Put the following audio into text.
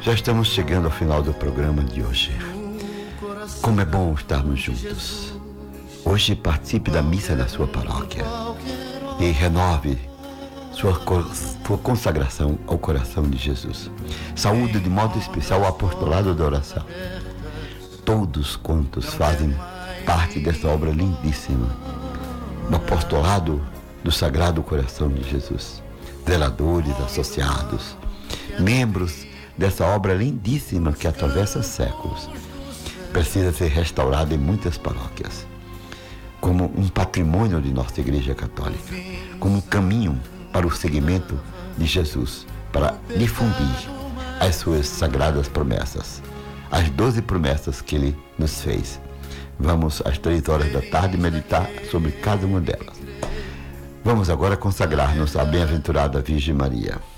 Já estamos chegando ao final do programa de hoje. Como é bom estarmos juntos. Hoje participe da missa da sua paróquia e renove sua consagração ao coração de Jesus. Saúde de modo especial o apostolado da oração. Todos quantos fazem parte dessa obra lindíssima, do apostolado do Sagrado Coração de Jesus. Zeladores, associados, membros dessa obra lindíssima que atravessa séculos, precisa ser restaurada em muitas paróquias, como um patrimônio de nossa Igreja Católica, como um caminho para o seguimento de Jesus, para difundir as suas sagradas promessas, as 12 promessas que Ele nos fez. Vamos às 3 horas da tarde meditar sobre cada uma delas. Vamos agora consagrar-nos à bem-aventurada Virgem Maria.